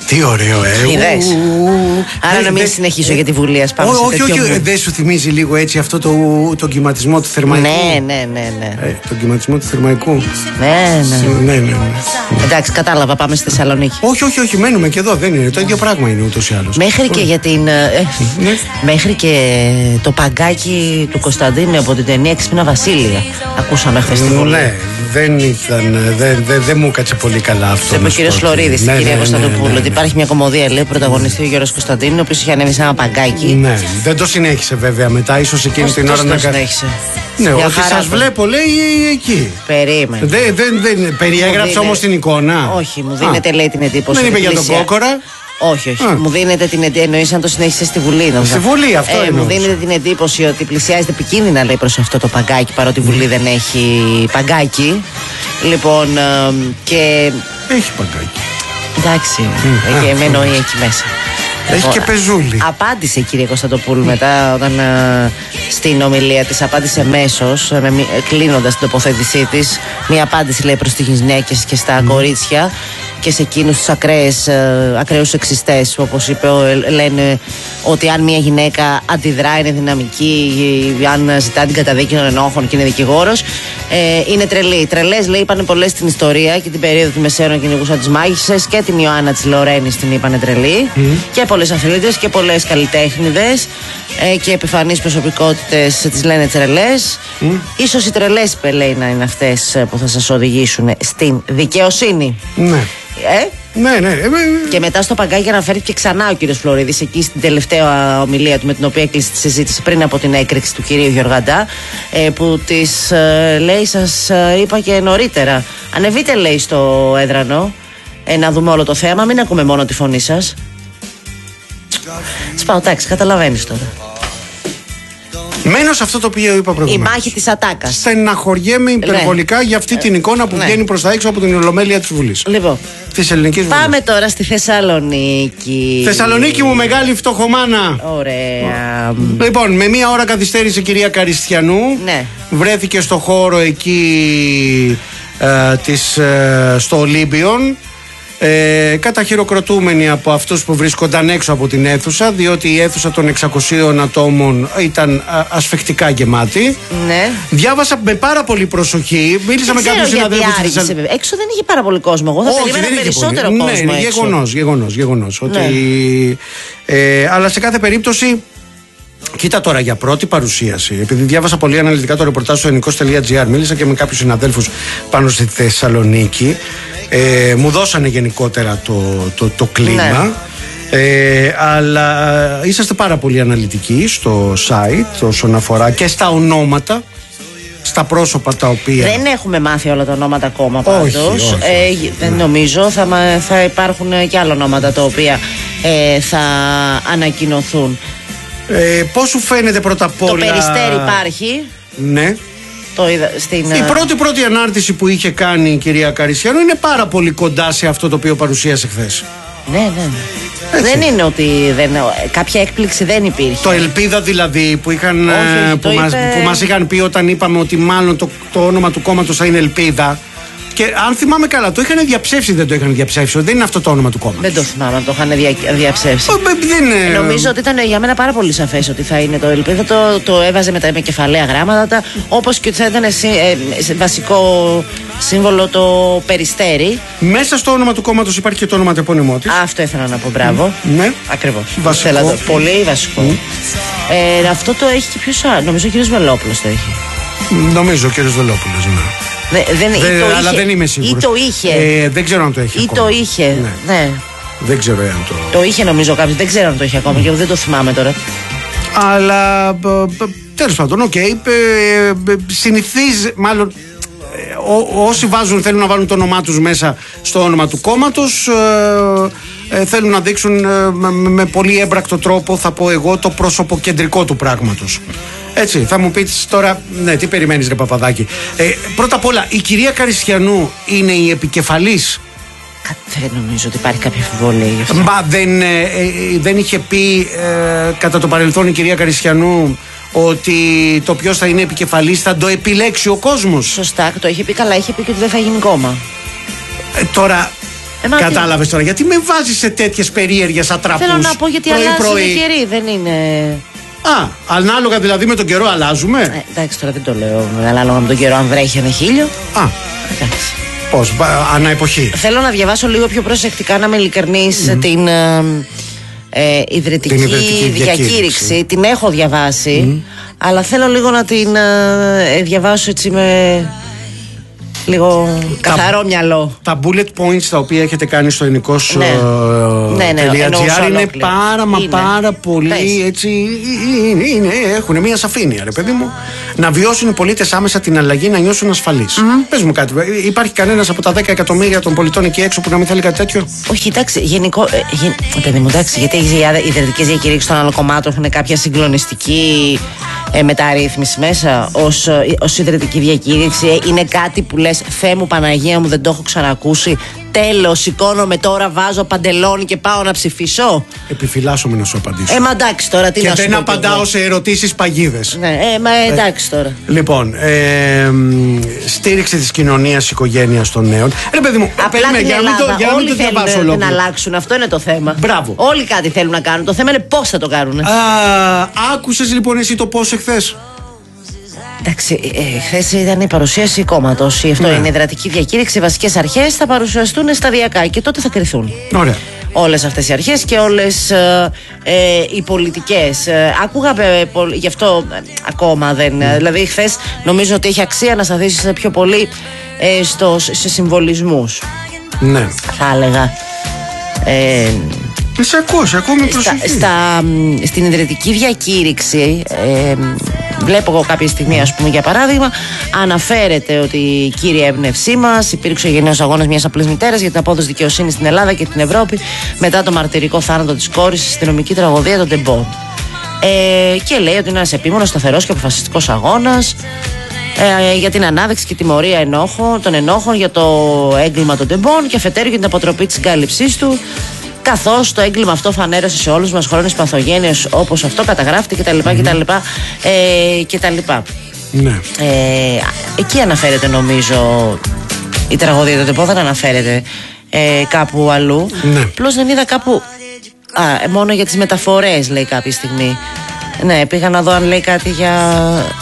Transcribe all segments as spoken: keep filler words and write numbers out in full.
Τι ωραίο, ε! Είδες. Άρα να μην συνεχίσω για τη Βουλή, ας πάμε. Όχι, όχι, δεν σου θυμίζει λίγο έτσι αυτό το κυματισμό του Θερμαϊκού? Ναι, ναι, ναι, ναι. Τον κυματισμό του Θερμαϊκού. Ναι, ναι. Ναι, ναι. Εντάξει, κατάλαβα, πάμε στη Θεσσαλονίκη. Όχι, όχι, όχι, μένουμε και εδώ, δεν είναι. Το ίδιο πράγμα είναι ούτως ή άλλως. Μέχρι και για την. Μέχρι και το παγκάκι του Κωνσταντίνου από την ταινία Ξυπνά Βασίλεια. Ακούσαμε χθες την Βουλή. Ναι, δεν ήταν. Δεν μου κάτσε πολύ καλά αυτό. Το είπε ο κύριος Φλωρίδης στην κυρία Κωνσταντοπούλου. Ότι υπάρχει μια κομμωδία, λέει, πρωταγωνιστή ο Γιώργος Κωνσταντίνου, ο οποίος είχε ανέβει σε ένα παγκάκι. Ναι, δεν το συνέχισε βέβαια μετά, ίσως εκείνη την ώρα να κάνει. Συνέχισε. Ναι, ότι σας βλέπω, λέει, εκεί. Περίμενε. Δεν, δεν, δεν, περιέγραψε όμως την εικόνα. Όχι, μου δίνεται, λέει, την εντύπωση. Δεν είπε για τον Κόκορα. Όχι, όχι. Α. Μου δίνετε την εντύπωση. Εννοείς αν το συνέχισε στη Βουλή, νομίζω. Στη Βουλή, αυτό ε, Μου δίνετε την εντύπωση ότι πλησιάζεται επικίνδυνα, λέει, προς αυτό το παγκάκι, παρότι η Βουλή δεν έχει παγκάκι. Λοιπόν, και. Έχει παγκάκι. Εντάξει, mm. έχει, με εννοεί εκεί μέσα. Έχει και πεζούλη. Απάντησε η κυρία Κωνσταντοπούλου μετά, όταν α, στην ομιλία της απάντησε μέσος, κλείνοντας την τοποθέτησή της. Μία απάντηση, λέει, προς τις γυναίκες και στα mm. κορίτσια και σε εκείνους τους ακραίες, ακραίους εξιστές, όπως είπε, λένε ότι αν μια γυναίκα αντιδρά, είναι δυναμική, αν ζητά την καταδίκη των ενόχων και είναι δικηγόρος, ε, είναι τρελή. Τρελές, λέει, είπανε πολλές στην ιστορία και την περίοδο του Μεσαίωνα κυνηγούσαν τις μάγισσες, και την Ιωάννα της Λορένης την είπανε τρελή, mm. και πολλές αθλήτες και πολλές καλλιτέχνηδες ε, και επιφανείς προσωπικότητες τις λένε τρελές. Mm. Ίσως οι τρελές, λέει, να είναι αυτές που θα σας οδηγήσουν στην δικαιοσύνη. Ναι. Ε? Ναι, ναι. Και μετά στο παγκάκι αναφέρθηκε ξανά ο κύριος Φλωρίδης, εκεί στην τελευταία ομιλία του, με την οποία έκλεισε τη συζήτηση πριν από την έκρηξη του κυρίου Γιωργαντά, ε, που της ε, λέει, σας ε, είπα και νωρίτερα, ανεβείτε, λέει, στο έδρανο, ε, να δούμε όλο το θέμα, μην ακούμε μόνο τη φωνή σας. Σπάω, εντάξει, καταλαβαίνεις τώρα. Μένω σε αυτό το οποίο είπα προηγουμένως. Η μάχη της ατάκας. Στεναχωριέμαι υπερβολικά, ναι, για αυτή την εικόνα που, ναι, βγαίνει προς τα έξω από την Ολομέλεια της Βουλής. Λοιπόν, της Ελληνικής Βουλής. Πάμε τώρα στη Θεσσαλονίκη. Θεσσαλονίκη μου, μεγάλη φτωχομάνα. Ωραία. Λοιπόν, με μία ώρα καθυστέρησε η κυρία Καριστιανού. Ναι. Βρέθηκε στο χώρο εκεί ε, της, ε, στο Ολύμπιον. Ε, καταχειροκροτούμενοι από αυτούς που βρίσκονταν έξω από την αίθουσα, διότι η αίθουσα των εξακοσίων ατόμων ήταν α, ασφιχτικά γεμάτη. Ναι. Διάβασα με πάρα πολύ προσοχή, μίλησα δεν με κάποιους συναδέλφους. Έξω δεν είχε πάρα πολύ κόσμο. Εγώ θα Όχι, περίμενα περισσότερο πολύ κόσμο. Ναι, γεγονός, γεγονός, γεγονός, ναι. ότι, ε, αλλά σε κάθε περίπτωση, κοίτα τώρα, για πρώτη παρουσίαση, επειδή διάβασα πολύ αναλυτικά το ρεπορτάζ στο ελληνικός τελεία τζι άρ, μίλησα και με κάποιους συναδέλφους πάνω στη Θεσσαλονίκη. Ε, μου δώσανε γενικότερα το, το, το κλίμα, ναι, ε, αλλά είσαστε πάρα πολύ αναλυτικοί στο site όσον αφορά και στα ονόματα, στα πρόσωπα τα οποία... Δεν έχουμε μάθει όλα τα ονόματα ακόμα πάντως. Όχι, όχι, ε, όχι, δεν ναι. νομίζω, θα, θα υπάρχουν και άλλα ονόματα τα οποία ε, θα ανακοινωθούν. ε, Πώς σου φαίνεται πρώτα απ' όλα... Το Περιστέρι υπάρχει. Ναι. Το είδα στην... Η πρώτη πρώτη ανάρτηση που είχε κάνει η κυρία Καριστιανού είναι πάρα πολύ κοντά σε αυτό το οποίο παρουσίασε χθες. Ναι, ναι, ναι. Δεν είναι ότι δεν, κάποια έκπληξη δεν υπήρχε. Το Ελπίδα δηλαδή που, είχαν, όχι, όχι, που, είπε... μας, που μας είχαν πει όταν είπαμε ότι μάλλον το, το όνομα του κόμματος θα είναι Ελπίδα. Και αν θυμάμαι καλά, το είχαν διαψεύσει, δεν το είχαν διαψεύσει. Δεν είναι αυτό το όνομα του κόμματος. Δεν το θυμάμαι, το είχαν δια, διαψεύσει. Ο, δεν... ε, νομίζω ότι ήταν για μένα πάρα πολύ σαφές ότι θα είναι το Ελπίδα. Το, το έβαζε με τα με κεφαλαία γράμματα, όπως και ότι θα ήταν ε, ε, βασικό σύμβολο το Περιστέρι. Μέσα στο όνομα του κόμματος υπάρχει και το όνομα του επώνυμό της. Αυτό ήθελα να πω, μπράβο. Mm, ναι. Ακριβώς. Βασικό. Πολύ βασικό. Mm. Ε, αυτό το έχει και ποιος άλλο. Νομίζω ο κύριος Βελόπουλος το έχει. Νομίζω ο κύριος Βελόπουλος, ναι. Δε, δεν, δεν, το αλλά είχε, δεν είμαι σίγουρος. Ή το είχε. Ε, δεν ξέρω αν το έχει. Ή ακόμα. το είχε. Ναι. ναι. Δεν ξέρω αν το. Το είχε νομίζω κάποιος. Δεν ξέρω αν το είχε ακόμα και δεν το θυμάμαι τώρα. Αλλά τέλος πάντων, οκ. Okay, συνηθίζει, μάλλον. Ό, όσοι βάζουν, θέλουν να βάλουν το όνομά τους μέσα στο όνομα του κόμματος, ε, ε, θέλουν να δείξουν ε, με, με πολύ έμπρακτο τρόπο, θα πω εγώ, το πρόσωπο κεντρικό του πράγματος. Έτσι, θα μου πεις τώρα, ναι, τι περιμένεις ρε Παπαδάκη. Ε, πρώτα απ' όλα, η κυρία Καριστιανού είναι η επικεφαλής. Δεν νομίζω ότι υπάρχει κάποια αμφιβολία γι' αυτό. Μπα, δεν, ε, ε, δεν είχε πει ε, κατά το παρελθόν η κυρία Καριστιανού ότι το ποιος θα είναι επικεφαλής θα το επιλέξει ο κόσμος. Σωστά, το είχε πει καλά, είχε πει και ότι δεν θα γίνει κόμμα. Ε, τώρα... Ε, Κατάλαβες τώρα, γιατί με βάζεις σε τέτοιες περίεργες ατραπούς? Θέλω να πω γιατί αλλάζουν οι καιροί, δεν είναι. Α, ανάλογα δηλαδή με τον καιρό αλλάζουμε. Ε, εντάξει, τώρα δεν το λέω ανάλογα με τον καιρό, αν βρέχει ένα χίλιο. Α, εντάξει. Πώς, ανά εποχή. Θέλω να διαβάσω λίγο πιο προσεκτικά, να είμαι ειλικρινής, mm. την ε, ε, ιδρυτική, την ιδρυτική διακήρυξη. διακήρυξη. Την έχω διαβάσει, mm. αλλά θέλω λίγο να την ε, διαβάσω έτσι με λίγο τα, καθαρό μυαλό. Τα bullet points τα οποία έχετε κάνει στο ελληνικός ναι. uh, ναι, ναι, .gr είναι πάρα μα είναι. πάρα πολύ Πες. έτσι είναι, είναι, έχουν μια σαφήνεια ρε παιδί μου, να βιώσουν οι πολίτες άμεσα την αλλαγή, να νιώσουν ασφαλείς. Mm-hmm. Πες μου κάτι, υπάρχει κανένας από τα δέκα εκατομμύρια των πολιτών εκεί έξω που να μην θέλει κάτι τέτοιο? Όχι, εντάξει, γενικό ε, γεν, παιδί μου, εντάξει, γιατί οι ιδρυτικές διακηρύξεις των άλλων κομμάτων έχουν κάποια συγκλονιστική ε, μεταρρύθμιση μέσα ως, ως ιδρυτική διακήρυξη. Είναι κάτι που λες, Θεέ μου, Παναγία μου, δεν το έχω ξανακούσει. Τέλος, σηκώνομαι τώρα, βάζω παντελόνι και πάω να ψηφίσω. Επιφυλάσσομαι να σου απαντήσω. Ε, μα εντάξει τώρα, τι και να σου πω. Και δεν απαντάω σε ερωτήσεις παγίδες. Ναι, ε, μα εντάξει τώρα. Ε, λοιπόν, ε, στήριξη της κοινωνίας, οικογένειας των νέων. Ρε παιδί μου, απλά περίμενε, την για Ελλάδα, να μην το, για όλοι το διαβάσω θέλουν να αλλάξουν, αυτό είναι το θέμα. Μπράβο. Όλοι κάτι θέλουν να κάνουν, το θέμα είναι πώς θα το κάνουν. Α, άκουσες λοιπόν εσύ το πώς εχθές? Εντάξει, ε, χθες ήταν η παρουσίαση κόμματος. Αυτό ναι. είναι η ιδρυτική διακήρυξη. Οι βασικές αρχές θα παρουσιαστούν σταδιακά και τότε θα κριθούν. Ωραία. Όλες αυτές οι αρχές και όλες ε, ε, οι πολιτικές. Ε, άκουγα ε, πο, γι' αυτό ε, ακόμα δεν. Mm. Ε, δηλαδή, χθες νομίζω ότι έχει αξία να σταθείς πιο πολύ ε, στο, σε συμβολισμούς. Ναι. Θα έλεγα. Ε, σε ακούω, σε ακούω με προσοχή. Στα, στα, στην ιδρυτική διακήρυξη ε, βλέπω εγώ κάποια στιγμή, ας πούμε, για παράδειγμα, αναφέρεται ότι η κύρια έμπνευσή μας υπήρξε ο γενναίος αγώνας μιας απλής μητέρας για την απόδοση δικαιοσύνης στην Ελλάδα και την Ευρώπη μετά το μαρτυρικό θάνατο της κόρης στη αστυνομική τραγωδία των Ντεμπόν. Ε, και λέει ότι είναι ένας επίμονος, σταθερός και αποφασιστικός αγώνας ε, για την ανάδειξη και τιμωρία ενόχων, των ενόχων για το έγκλημα των Ντεμπόν και αφετέρου για την αποτροπή της εγκάλυψής του. Καθώς το έγκλημα αυτό φανέρωσε σε όλους μας χρόνες παθογένειες όπως αυτό καταγράφεται κτλ. Mm-hmm. κτλ, ε, κτλ. Ναι. Ε, εκεί αναφέρεται νομίζω η τραγωδία του Ντεμπόν, δεν αναφέρεται ε, κάπου αλλού. Ναι. Απλώς δεν είδα κάπου. Α, μόνο για τις μεταφορές λέει κάποια στιγμή. Ναι, πήγα να δω αν λέει κάτι για.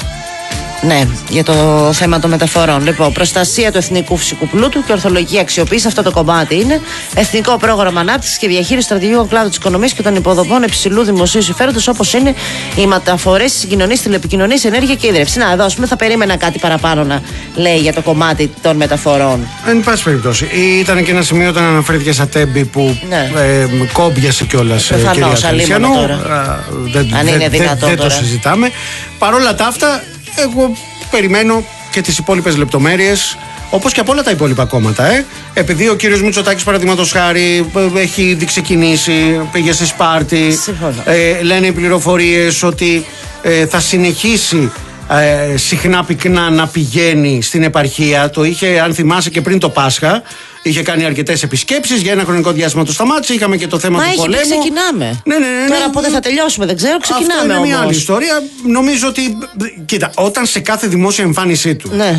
Ναι, για το θέμα των μεταφορών. Λοιπόν, προστασία του εθνικού φυσικού πλούτου και ορθολογική αξιοποίηση. Αυτό το κομμάτι είναι. Εθνικό πρόγραμμα ανάπτυξης και διαχείριση στρατηγικών κλάδων της οικονομίας και των υποδομών υψηλού δημοσίου συμφέροντος, όπως είναι οι μεταφορές, οι συγκοινωνίες, τηλεπικοινωνίες, ενέργεια και ίδρυυση. Να, εδώ, ας πούμε, θα περίμενα κάτι παραπάνω να λέει για το κομμάτι των μεταφορών. Εν πάση περιπτώσει. Ήταν και ένα σημείο όταν αναφέρθηκε στα Τέμπη που ναι. ε, κόμπιασε κιόλας. Προφανώς, αλίμονο τώρα. Δεν, αν είναι δυνατόν δεν τώρα. το συζητάμε. Παρ' όλα τα αυτά, εγώ περιμένω και τις υπόλοιπες λεπτομέρειες, όπως και από όλα τα υπόλοιπα κόμματα. Ε. Επειδή ο κύριος Μητσοτάκης, παραδείγματος χάρη, έχει ήδη ξεκινήσει, πήγε στη Σπάρτη. Ε, λένε οι πληροφορίες ότι ε, θα συνεχίσει ε, συχνά πυκνά να πηγαίνει στην επαρχία. Το είχε, αν θυμάσαι, και πριν το Πάσχα. Είχε κάνει αρκετές επισκέψεις, για ένα χρονικό διάστημα το σταμάτησε. Είχαμε και το θέμα Μα του έχει, πολέμου. ξεκινάμε. Ναι, ναι, ναι, Τώρα πότε θα τελειώσουμε, δεν ξέρω, ξεκινάμε. Αυτό είναι όμως. μια άλλη ιστορία. Νομίζω ότι. Κοίτα, όταν σε κάθε δημόσια εμφάνισή του ναι.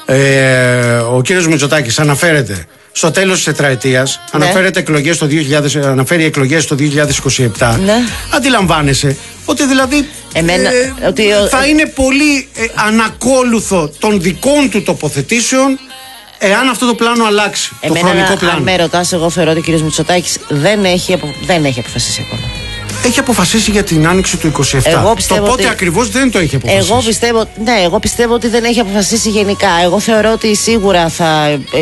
ε, ο κύριος Μητσοτάκης αναφέρεται στο τέλος της τετραετίας, ναι. αναφέρεται εκλογές το δύο χιλιάδες, αναφέρει εκλογές το δύο χιλιάδες είκοσι επτά. Ναι. Αντιλαμβάνεσαι ότι δηλαδή Εμένα, ε, ότι, θα ε, είναι πολύ ε, ανακόλουθο των δικών του τοποθετήσεων εάν αυτό το πλάνο αλλάξει. Εμένα, το χρονικό πλάνο. Αν με ρωτάς, εγώ θεωρώ ότι ο κύριος Μητσοτάκης δεν έχει, απο, δεν έχει αποφασίσει ακόμα. Έχει αποφασίσει για την άνοιξη του είκοσι επτά. Εγώ το πότε ότι... ακριβώς δεν το έχει αποφασίσει. Εγώ πιστεύω, ναι, εγώ πιστεύω ότι δεν έχει αποφασίσει γενικά. Εγώ θεωρώ ότι σίγουρα θα, ε,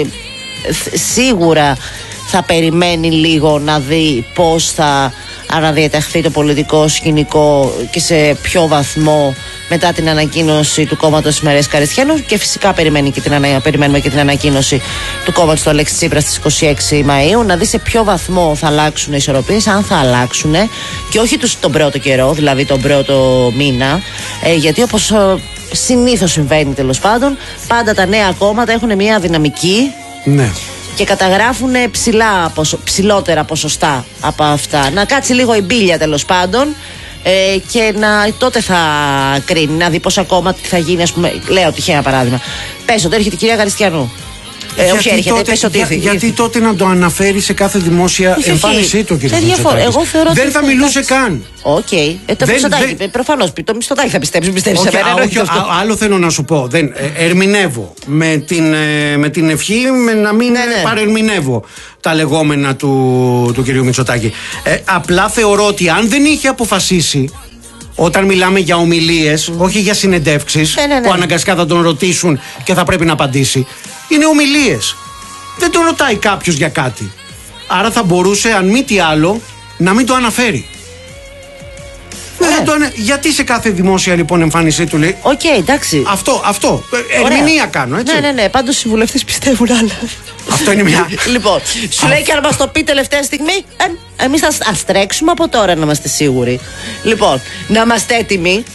σίγουρα θα περιμένει λίγο να δει πώς θα αναδιαταχθεί το πολιτικό σκηνικό και σε ποιο βαθμό μετά την ανακοίνωση του κόμματος Μερές Καριστιανού, και φυσικά περιμένει και την, περιμένουμε και την ανακοίνωση του κόμματος του Αλέξη Τσίπρα στις είκοσι έξι Μαΐου, να δει σε ποιο βαθμό θα αλλάξουν οι ισορροπίες, αν θα αλλάξουν, και όχι τους, τον πρώτο καιρό, δηλαδή τον πρώτο μήνα, ε, γιατί όπως ε, συνήθως συμβαίνει τέλος πάντων, πάντα τα νέα κόμματα έχουν μια δυναμική. Ναι. Και καταγράφουν ψηλά, ψηλότερα ποσοστά από αυτά. Να κάτσει λίγο η μπίλια τέλος πάντων ε, και να, τότε θα κρίνει, να δει πώς ακόμα τι θα γίνει. Ας πούμε, λέω τυχαία παράδειγμα. Πες ότι έρχεται η κυρία Γαριστιανού Ε, όχι, έρχεται, τότε, πες ότι για, ήρθε. γιατί τότε να το αναφέρει σε κάθε δημόσια όχι, εμφάνισή του, κύριε Μητσοτάκη. Δεν θα μιλούσε καν. Οκ. Okay. Ε, το Μητσοτάκη, δεν... προφανώς το Μητσοτάκη θα πιστέψει, πιστέψει όχι, σε μένα. Όχι, α, άλλο θέλω να σου πω. Δεν, ε, ερμηνεύω με την, ε, με την ευχή με να μην ναι, ναι. παρερμηνεύω τα λεγόμενα του, του κυρίου Μητσοτάκη. Ε, απλά θεωρώ ότι αν δεν είχε αποφασίσει, όταν μιλάμε για ομιλίες, mm. όχι για συνεντεύξεις ναι, ναι, ναι. που αναγκαστικά θα τον ρωτήσουν και θα πρέπει να απαντήσει, είναι ομιλίες. Δεν τον ρωτάει κάποιος για κάτι. Άρα θα μπορούσε, αν μη τι άλλο, να μην το αναφέρει. Ναι. Τον... Γιατί σε κάθε δημόσια λοιπόν εμφάνισή του λέει. Οκ, okay, εντάξει. Αυτό, αυτό. Ερμηνεία κάνω, έτσι. Ναι, ναι, ναι. Πάντως οι βουλευτές πιστεύουν άλλα. Αυτό είναι μια. Λοιπόν, σου λέει και αν μας το πει τελευταία στιγμή, ε, εμείς θα ας τρέξουμε από τώρα να είμαστε σίγουροι. Λοιπόν, να είμαστε έτοιμοι.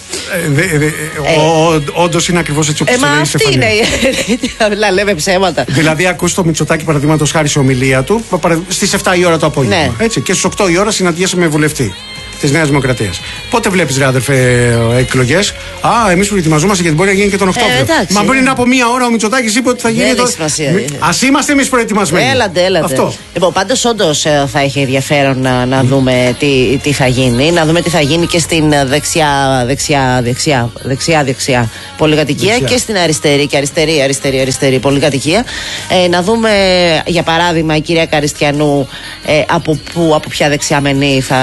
Όντως είναι ακριβώς έτσι όπως το λέει η Στεφανία. Αυτή είναι. Λέμε ψέματα. Δηλαδή, ακούς το Μητσοτάκη παραδείγματος χάρη σε ομιλία του στις εφτά η ώρα το απόγευμα. Έτσι, και στις οκτώ η ώρα συναντιέσαι με βουλευτή της Νέας Δημοκρατίας. Πότε βλέπεις, ρε αδερφέ, εκλογές? Α, εμείς προετοιμαζόμαστε γιατί μπορεί να γίνει και τον Οκτώβριο. Ε, Μα πριν από μία ώρα ο Μητσοτάκης είπε ότι θα γίνει. Το... Ας είμαστε εμείς προετοιμασμένοι. Έλατε, έλατε. Αυτό. Λοιπόν, πάντως όντως θα έχει ενδιαφέρον να, να δούμε τι, τι θα γίνει. Να δούμε τι θα γίνει και στην δεξιά, δεξιά, δεξιά, δεξιά, δεξιά πολυκατοικία δεξιά. Και στην αριστερή και αριστερή, αριστερή, αριστερή πολυκατοικία. Ε, να δούμε, για παράδειγμα, η κυρία Καριστιανού ε, από, που, από ποια δεξιαμενή θα.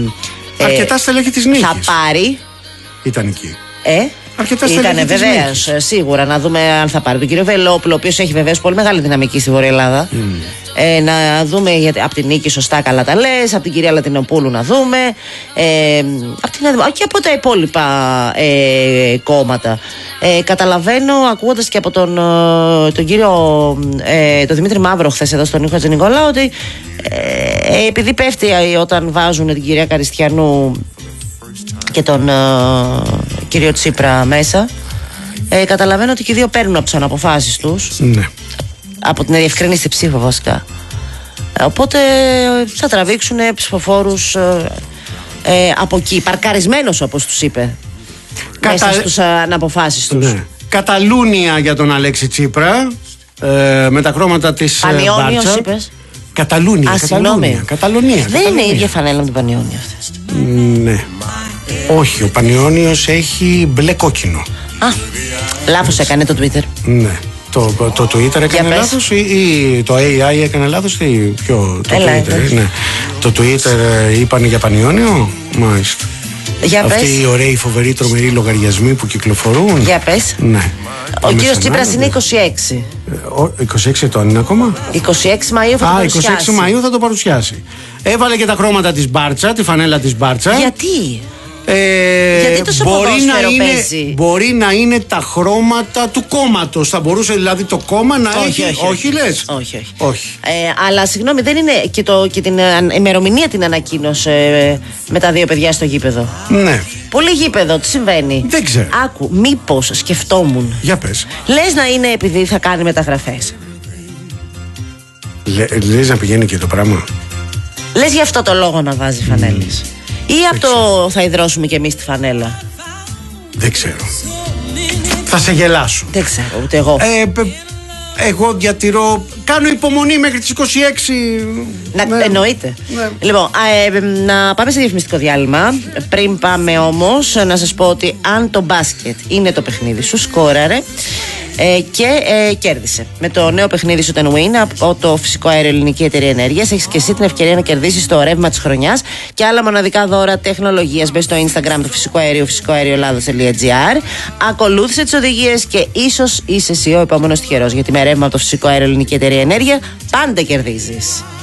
Αρκετά στελέχη της νίκης. Θα πάρει. Ήταν εκεί. Ε, Αρκετά στελέχη Ήτανε βεβαίως, σίγουρα. Να δούμε αν θα πάρει τον κύριο Βελόπουλο, ο οποίος έχει βεβαίως πολύ μεγάλη δυναμική στη Βόρεια Ελλάδα. Mm. Ε, να δούμε γιατί, από την Νίκη, σωστά καλά τα λες. Από την κυρία Λατινοπούλου να δούμε. Ε, από την, και από τα υπόλοιπα ε, κόμματα. Ε, καταλαβαίνω, ακούγοντας και από τον, τον κύριο ε, τον Δημήτρη Μαύρο χθες εδώ στον Νίκο Χατζηνικολάου, ότι ε, επειδή πέφτει όταν βάζουν την κυρία Καριστιανού και τον uh, κύριο Τσίπρα μέσα, ε, καταλαβαίνω ότι και οι δύο παίρνουν από τις αναποφάσεις τους. Ναι. Από την διευκρίνηστη ψήφο βασικά. Ε, οπότε θα τραβήξουν ψηφοφόρους ε, ε, από εκεί, παρκαρισμένος όπως τους είπε. Κατα... Μέσα στους αναποφάσεις τους. Ναι. Καταλούνια για τον Αλέξη Τσίπρα, ε, με τα χρώματα της Πανιόνιος Μπάρτσα. Είπες. Καταλούνια, Α, Καταλούνια, Καταλούνια. Δεν Καταλούνια. Είναι η ίδια φανέλα με τον Πανιόνιο αυτές. Ναι. Όχι, ο Πανιόνιος έχει μπλε κόκκινο. Α, λάθος έκανε το Twitter. Ναι. Το, το Twitter έκανε λάθος ή, ή το έι άι έκανε λάθος ή ποιο το Έλα, Twitter. Ναι. Το Twitter είπαν για Πανιόνιο. Μάλιστα. Για Αυτοί πες. οι ωραίοι, φοβεροί, τρομεροί λογαριασμοί που κυκλοφορούν. Για πες. Ναι. Ο κύριος Τσίπρας είναι είκοσι έξι. είκοσι έξι ετών είναι ακόμα. είκοσι έξι Μαΐου θα το Α, παρουσιάσει. είκοσι έξι Μαΐου θα το παρουσιάσει. Έβαλε και τα χρώματα της Μπάρτσα, τη φανέλα της Μπάρτσα. Γιατί? Ε, Γιατί τόσο μπορεί να, είναι, παίζει? μπορεί να είναι τα χρώματα του κόμματος. Θα μπορούσε δηλαδή το κόμμα να όχι, έχει. Όχι, όχι, όχι λες. Όχι, όχι. όχι. Ε, αλλά συγγνώμη, δεν είναι και, το, και την ημερομηνία την ανακοίνωσε ε, με τα δύο παιδιά στο γήπεδο. Ναι. Πολύ γήπεδο, τι συμβαίνει? Δεν ξέρω. Άκου, μήπως σκεφτόμουν. Για πες. Λες να είναι επειδή θα κάνει μεταγραφές. Λε, λες να πηγαίνει και το πράγμα. Λες γι' αυτό το λόγο να βάζει φανέλες. Mm. Ή από το θα ιδρώσουμε κι εμείς τη φανέλα. Δεν ξέρω. Θα σε γελάσω. Δεν ξέρω, ούτε εγώ. Ε, εγώ διατηρώ. Κάνω υπομονή μέχρι τις είκοσι έξι. Να, ναι. Εννοείται. Ναι. Λοιπόν, ε, να πάμε σε διαφημιστικό διάλειμμα. Πριν πάμε όμως, να σας πω ότι αν το μπάσκετ είναι το παιχνίδι σου, σκόραρε ε, και ε, κέρδισε. Με το νέο παιχνίδι σου ten win από το Φυσικό Αέριο Ελληνική Εταιρεία Ενέργειας, έχεις και εσύ την ευκαιρία να κερδίσεις το ρεύμα της χρονιάς και άλλα μοναδικά δώρα τεχνολογίας. Μπες στο Instagram του Φυσικού Αερίου, φυσικό αέριο ελλάδος τελεία τζι άρ. Ακολούθησε τις οδηγίες και ίσως είσαι εσύ ο επόμενος τυχερός. Γιατί με ρεύμα από το Φυσικό Αέριο Ελληνική Εταιρεία Ενέργεια πάντα κερδίζεις.